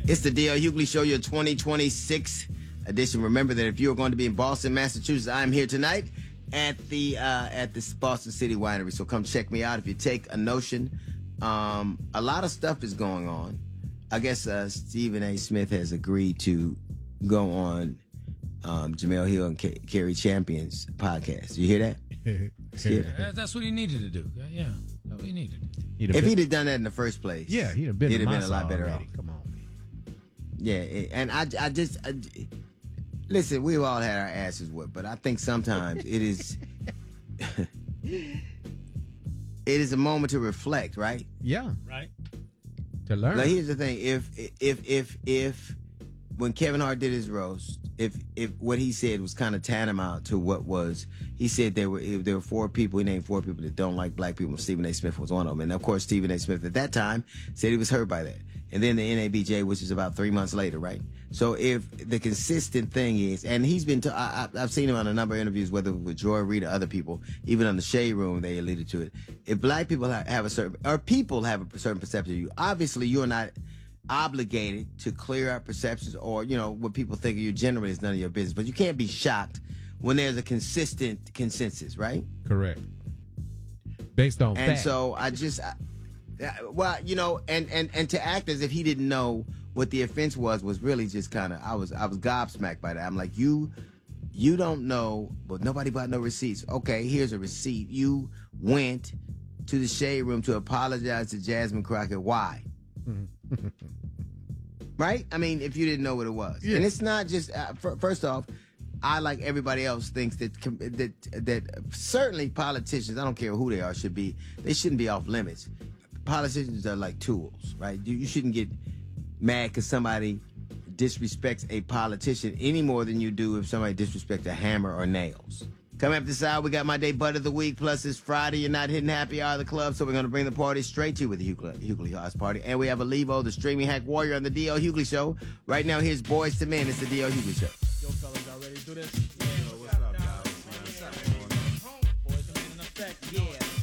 It's the D.L. Hughley Show, your 2026 edition. Remember that if you are going to be in Boston, Massachusetts, I'm here tonight at the Boston City Winery. So come check me out if you take a notion. A lot of stuff is going on. I guess Stephen A. Smith has agreed to go on Jamel Hill and Carrie Champion's podcast. You hear that? Yeah, that's what he needed to do. Yeah, that's what he needed. If he'd have done that in the first place, yeah, he'd have been a lot better off. Come on. Yeah, and I listen, we've all had our asses whipped, but I think sometimes it is a moment to reflect, right? Yeah. Right. To learn. Now, here's the thing. If when Kevin Hart did his roast, if what he said was kind of tantamount to what was, he said there were 4 people, he named 4 people that don't like black people. Stephen A. Smith was one of them. And of course, Stephen A. Smith at that time said he was hurt by that. And then the NABJ, which is about 3 months later, right? So if the consistent thing is, and he's been, I've seen him on a number of interviews, whether with Joy Reid or other people, even on the Shade Room, they alluded to it. If black people have a certain perception of you, obviously you're not obligated to clear up perceptions or, what people think of you generally is none of your business. But you can't be shocked when there's a consistent consensus, right? Correct. Based on and fact. So I just, and to act as if he didn't know what the offense was really just kind of, I was gobsmacked by that. I'm like, you don't know, but nobody bought no receipts. Okay, here's a receipt. You went to the Shade Room to apologize to Jasmine Crockett. Why? Right? I mean, if you didn't know what it was. Yeah. And it's not just, first off, I, like everybody else, thinks that certainly politicians, I don't care who they are, they shouldn't be off limits. Politicians are like tools, right? You shouldn't get mad because somebody disrespects a politician any more than you do if somebody disrespects a hammer or nails. Coming up this hour, we got my day butt of the week, plus it's Friday. You're not hitting happy hour of the club, so we're going to bring the party straight to you with the Hughley House Party. And we have a Levo, the streaming hack warrior, on the D.L. Hughley Show. Right now, here's Boys to Men. It's the D.L. Hughley Show. Yo, fellas, y'all ready to do this? Yeah, what's up, guys? What's up, man? Boys to Men in effect. Yeah.